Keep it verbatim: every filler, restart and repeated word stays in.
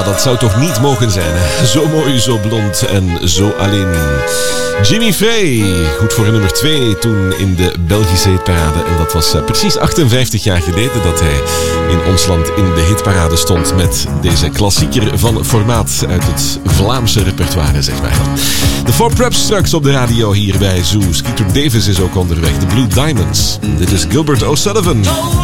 dat zou toch niet mogen zijn, hè? Zo mooi, zo blond en zo alleen. Jimmy Frey, goed voor nummer twee toen in de Belgische hitparade. En dat was uh, precies achtenvijftig jaar geleden dat hij in ons land in de hitparade stond met deze klassieker van formaat uit het Vlaamse repertoire, zeg maar. De Four Preps straks op de radio hier bij Zoo. Skeeter Davis is ook onderweg. De Blue Diamonds. Dit is Gilbert O'Sullivan.